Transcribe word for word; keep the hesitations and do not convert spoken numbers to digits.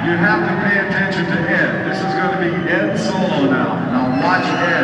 You have to pay attention to Ed. This is going to be Ed's solo now. Now watch Ed.